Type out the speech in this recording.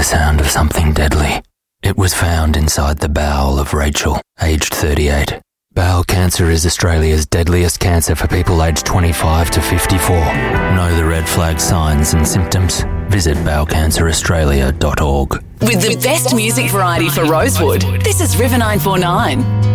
the sound of something deadly. It was found inside the bowel of Rachel, aged 38. Bowel cancer is Australia's deadliest cancer for people aged 25 to 54. Know the red flag signs and symptoms? Visit bowelcanceraustralia.org. With the best music variety for Rosewood, this is River 949.